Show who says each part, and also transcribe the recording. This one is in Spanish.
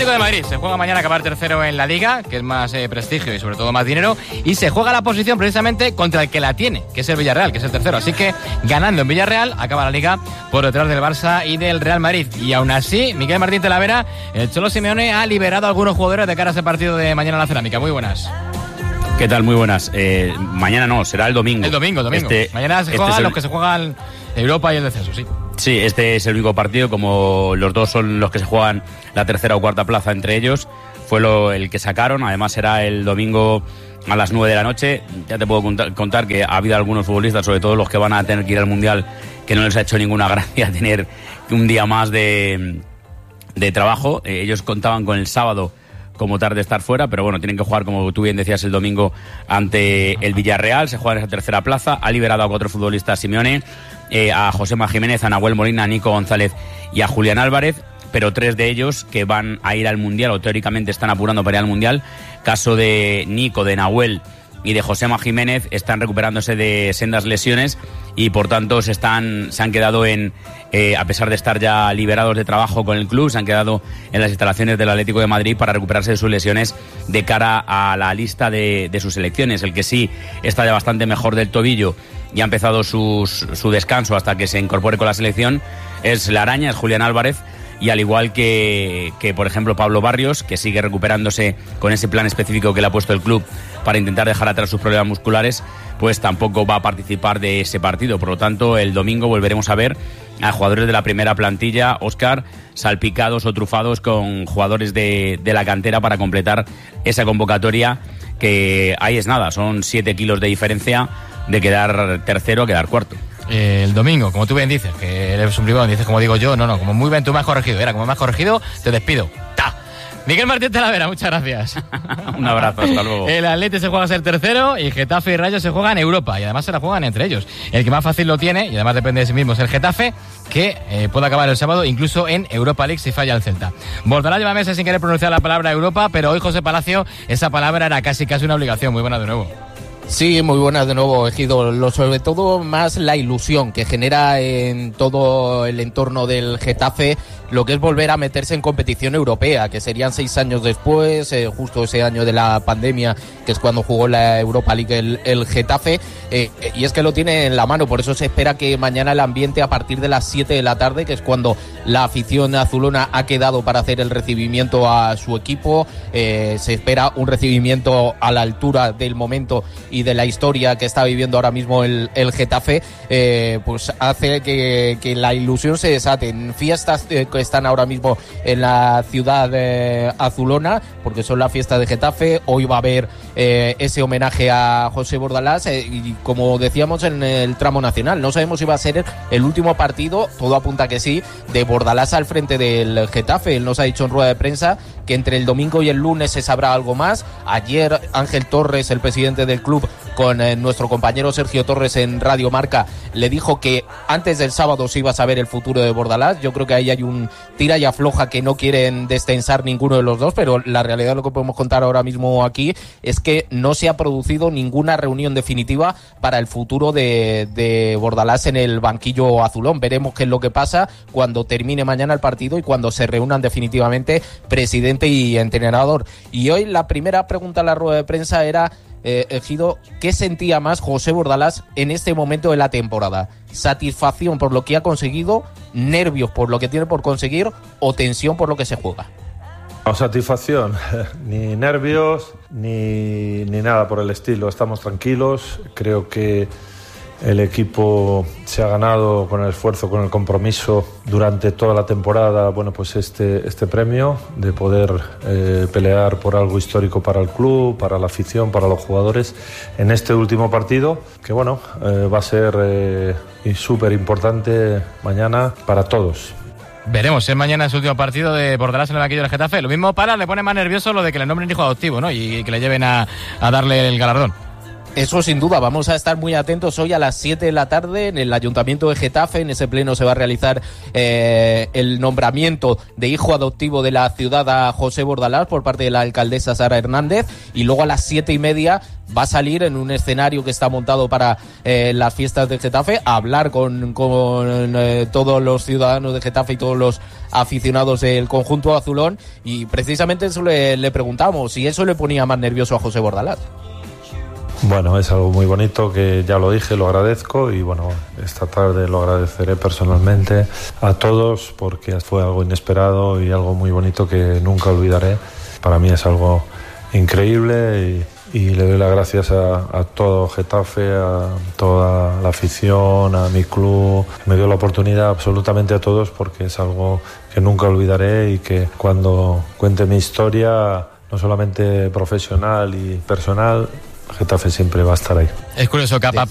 Speaker 1: Atlético de Madrid se juega mañana a acabar tercero en la Liga, que es más prestigio y sobre todo más dinero, y se juega la posición precisamente contra el que la tiene, que es el Villarreal, que es el tercero. Así que ganando en Villarreal acaba la Liga por detrás del Barça y del Real Madrid. Y aún así, Miguel Martín Talavera, el Cholo Simeone ha liberado a algunos jugadores de cara a ese partido de mañana en la Cerámica. Muy buenas.
Speaker 2: ¿Qué tal? Muy buenas. Mañana no, será el domingo.
Speaker 1: El domingo. Mañana se juegan los que se juegan Europa y el descenso, sí.
Speaker 2: Sí, este es el único partido, como los dos son los que se juegan la tercera o cuarta plaza entre ellos. Fue el que sacaron, además será el domingo a las 9 de la noche. Ya te puedo contar que ha habido algunos futbolistas, sobre todo los que van a tener que ir al Mundial, que no les ha hecho ninguna gracia tener un día más de trabajo. Ellos contaban con el sábado como tarde estar fuera, pero bueno, tienen que jugar, como tú bien decías, el domingo ante el Villarreal. Se juega en esa tercera plaza. Ha liberado a 4 futbolistas Simeone, a Josema Jiménez, a Nahuel Molina, a Nico González y a Julián Álvarez, pero 3 de ellos que van a ir al Mundial o teóricamente están apurando para ir al Mundial. Caso de Nico, de Nahuel y de Josema Jiménez, están recuperándose de sendas lesiones y por tanto se han quedado a pesar de estar ya liberados de trabajo con el club, se han quedado en las instalaciones del Atlético de Madrid para recuperarse de sus lesiones de cara a la lista de sus selecciones. El que sí está ya bastante mejor del tobillo y ha empezado su descanso hasta que se incorpore con la selección es la araña, es Julián Álvarez. Y al igual que por ejemplo Pablo Barrios, que sigue recuperándose con ese plan específico que le ha puesto el club para intentar dejar atrás sus problemas musculares, pues tampoco va a participar de ese partido. Por lo tanto, el domingo volveremos a ver a jugadores de la primera plantilla, Óscar, salpicados o trufados con jugadores de la cantera para completar esa convocatoria, que ahí es nada, son 7 kilos de diferencia de quedar tercero a quedar cuarto.
Speaker 1: El domingo, como tú bien dices, que eres un privado, dices como digo yo, no, como muy bien tú me has corregido, como me has corregido, te despido. ¡Ta! Miguel Martín Talavera, muchas gracias.
Speaker 2: Un abrazo, hasta luego.
Speaker 1: El Atleti se juega a ser tercero y Getafe y Rayo se juegan en Europa y además se la juegan entre ellos. El que más fácil lo tiene y además depende de sí mismo es el Getafe, que puede acabar el sábado incluso en Europa League si falla el Celta. Bordalás lleva meses sin querer pronunciar la palabra Europa, pero hoy José Palacio, esa palabra era casi una obligación. Muy buena de nuevo.
Speaker 3: Sí, muy buenas de nuevo, Ejido. Sobre todo más la ilusión que genera en todo el entorno del Getafe lo que es volver a meterse en competición europea, que serían 6 años después, justo ese año de la pandemia, que es cuando jugó la Europa League el Getafe, y es que lo tiene en la mano. Por eso se espera que mañana el ambiente a partir de las 7 de la tarde, que es cuando la afición azulona ha quedado para hacer el recibimiento a su equipo, se espera un recibimiento a la altura del momento y de la historia que está viviendo ahora mismo el Getafe, pues hace que la ilusión se desate en fiestas que están ahora mismo en la ciudad azulona, porque son la fiesta de Getafe. Hoy va a haber ese homenaje a José Bordalás, y como decíamos en el tramo nacional, no sabemos si va a ser el último partido, todo apunta que sí, de Bordalás al frente del Getafe. Él nos ha dicho en rueda de prensa que entre el domingo y el lunes se sabrá algo más. Ayer Ángel Torres, el presidente del club, con nuestro compañero Sergio Torres en Radio Marca, le dijo que antes del sábado se iba a saber el futuro de Bordalás. Yo creo que ahí hay un tira y afloja que no quieren destensar ninguno de los dos, pero la realidad, lo que podemos contar ahora mismo aquí, es que no se ha producido ninguna reunión definitiva para el futuro de Bordalás en el banquillo azulón. Veremos qué es lo que pasa cuando termine mañana el partido y cuando se reúnan definitivamente presidente y entrenador. Y hoy la primera pregunta en la rueda de prensa era, Ejido, ¿qué sentía más José Bordalás en este momento de la temporada? ¿Satisfacción por lo que ha conseguido, nervios por lo que tiene por conseguir o tensión por lo que se juega?
Speaker 4: No, satisfacción, ni nervios ni nada por el estilo. Estamos tranquilos, creo que el equipo se ha ganado con el esfuerzo, con el compromiso durante toda la temporada, bueno, pues este premio de poder pelear por algo histórico para el club, para la afición, para los jugadores en este último partido, que bueno, va a ser súper importante mañana para todos.
Speaker 1: Veremos si mañana es el último partido de Bordalás en el banquillo del Getafe. Lo mismo le pone más nervioso lo de que le nombren hijo adoptivo, ¿no? Y que le lleven a darle el galardón.
Speaker 3: Eso sin duda, vamos a estar muy atentos hoy a las 7 de la tarde en el Ayuntamiento de Getafe. En ese pleno se va a realizar el nombramiento de hijo adoptivo de la ciudad a José Bordalás por parte de la alcaldesa Sara Hernández, y luego a las 7:30 va a salir en un escenario que está montado para las fiestas de Getafe a hablar con todos los ciudadanos de Getafe y todos los aficionados del conjunto azulón, y precisamente eso le preguntamos si eso le ponía más nervioso a José Bordalás.
Speaker 4: Bueno, es algo muy bonito que ya lo dije, lo agradezco, y bueno, esta tarde lo agradeceré personalmente a todos porque fue algo inesperado y algo muy bonito que nunca olvidaré. Para mí es algo increíble y le doy las gracias a todo Getafe, a toda la afición, a mi club. Me dio la oportunidad absolutamente a todos porque es algo que nunca olvidaré y que cuando cuente mi historia, no solamente profesional y personal, Getafe siempre va a estar ahí.
Speaker 1: Es curioso que